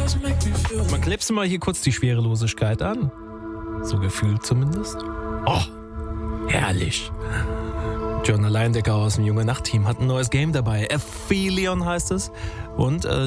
Man klipst mal hier kurz die Schwerelosigkeit an. So gefühlt zumindest. Oh, herrlich. John Alleindecker aus dem Junge-Nacht-Team hat ein neues Game dabei. Aphelion heißt es. Und